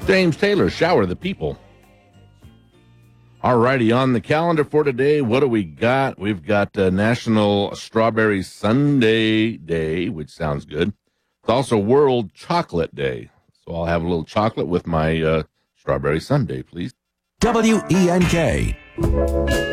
James Taylor, Shower the People. All righty, on the calendar for today, what do we got? We've got National Strawberry Sundae Day, which sounds good. It's also World Chocolate Day. So I'll have a little chocolate with my strawberry sundae, please. WENK.